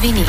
новини.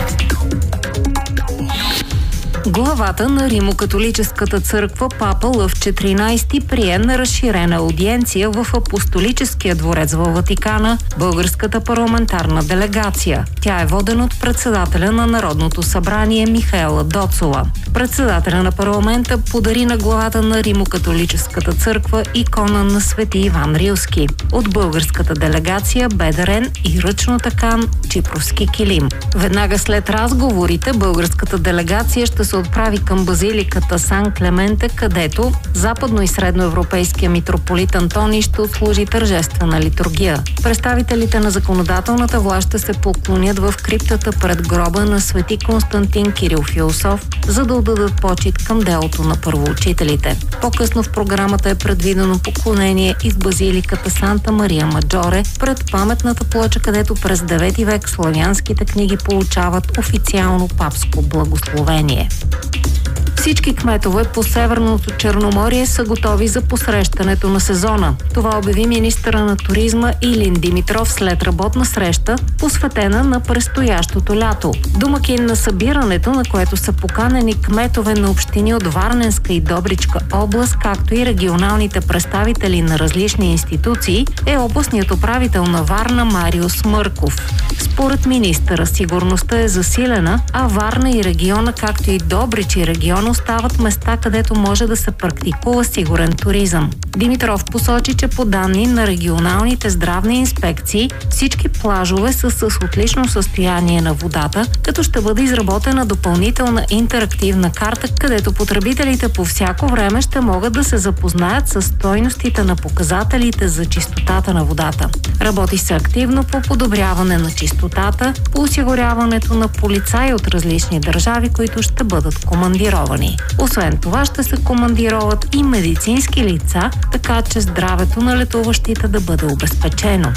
Главата на Римокатолическата църква Папа Лъв 14 прие на разширена аудиенция в Апостолическия дворец във Ватикана българската парламентарна делегация. Тя е водена от председателя на Народното събрание Михаела Доцова. Председателя на парламента подари на главата на Римокатолическата църква икона на Свети Иван Рилски. От българската делегация бе дарен и ръчно такан чипровски килим. Веднага след разговорите българската делегация ще се отправи към базиликата Сан Клементе, където западно- и средноевропейския митрополит Антоний ще отслужи тържествена литургия. Представителите на законодателната власт ще се поклонят в криптата пред гроба на Свети Константин Кирил Философ, за да отдадат почит към делото на първоучителите. По-късно в програмата е предвидено поклонение и в базиликата Санта Мария Маджоре пред паметната плоча, където през 9 век славянските книги получават официално папско благословение. Всички кметове по Северното Черноморие са готови за посрещането на сезона. Това обяви министъра на туризма Илин Димитров след работна среща, посветена на предстоящото лято. Домакин на събирането, на което са поканени кметове на общини от Варненска и Добричка област, както и регионалните представители на различни институции, е областният управител на Варна Мариус Мърков. Според министъра, сигурността е засилена, а Варна и региона, както и Добрич и региона, остават места, където може да се практикува сигурен туризъм. Димитров посочи, че по данни на регионалните здравни инспекции всички плажове са с отлично състояние на водата, като ще бъде изработена допълнителна интерактивна карта, където потребителите по всяко време ще могат да се запознаят с стойностите на показателите за чистотата на водата. Работи се активно по подобряване на чистотата, по осигуряването на полицаи от различни държави, които ще бъдат командировани. Освен това ще се командироват и медицински лица, така че здравето на летуващите да бъде обезпечено.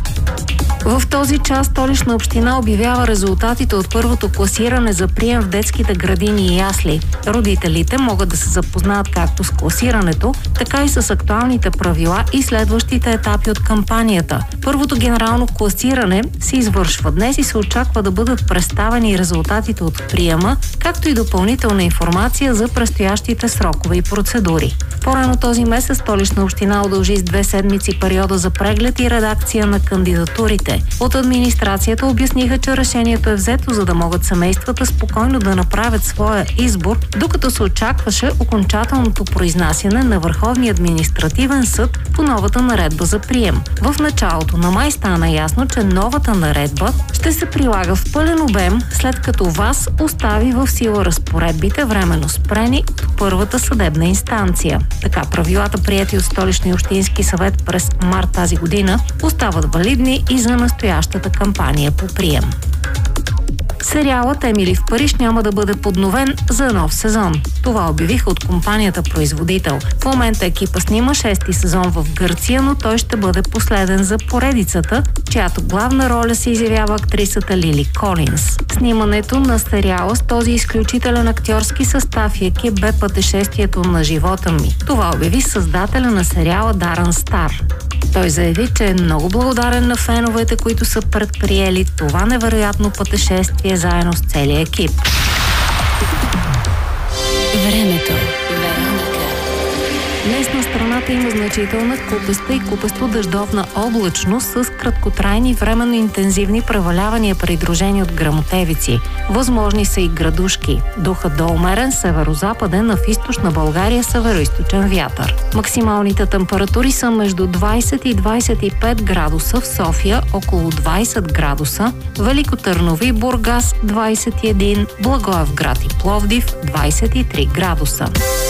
В този час Столична община обявява резултатите от първото класиране за прием в детските градини и ясли. Родителите могат да се запознаят както с класирането, така и с актуалните правила и следващите етапи от кампанията. Първото генерално класиране се извършва днес и се очаква да бъдат представени резултатите от приема, както и допълнителна информация за предстоящите срокове и процедури. По-рано този месец Столична община удължи с 2 седмици периода за преглед и редакция на кандидатурите. От администрацията обясниха, че решението е взето, за да могат семействата спокойно да направят своя избор, докато се очакваше окончателното произнасяне на Върховния административен съд по новата наредба за прием. В началото на май стана ясно, че новата наредба ще се прилага в пълен обем, след като ВАС остави в сила разпоредбите, временно спрени от първата съдебна инстанция. Така правилата, приети от Столичния общински съвет през март тази година, остават валидни и за настоящата кампания по прием. Сериалът „Емили в Париж” няма да бъде подновен за нов сезон. Това обявиха от компанията производител. В момента екипа снима 6-ти сезон в Гърция, но той ще бъде последен за поредицата, чиято главна роля се изявява актрисата Лили Колинс. Снимането на сериала с този изключителен актьорски състав и екип бе пътешествието на живота ми. Това обяви създателя на сериала Дарън Стар. Той заяви, че е много благодарен на феновете, които са предприели това невероятно пътешествие заедно с целия екип. Времето. Днес на страната има значителна купеста и купесто-дъждовна облачност с краткотрайни временно интензивни превалявания, придружени от гръмотевици. Възможни са и градушки. Духът до умерен северо-западен, а в източна България северо-източен вятър. Максималните температури са между 20 и 25 градуса в София, около 20 градуса, Велико Търново и Бургас 21, Благоевград и Пловдив 23 градуса.